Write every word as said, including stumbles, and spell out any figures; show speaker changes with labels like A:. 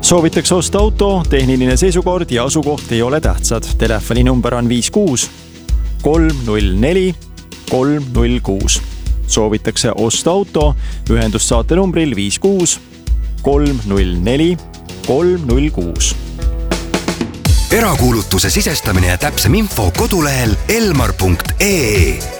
A: Soovitakse osta auto, tehniline seisukord ja asukoht ei ole tähtsad. Telefoni number on viis kuus kolm null neli kolm null kuus. Soovitakse osta auto, ühendust saate numbril viis kuus kolm null neli kolm null kuus.
B: Erakuulutuse sisestamine ja täpsem info kodulehel elmar punkt ee.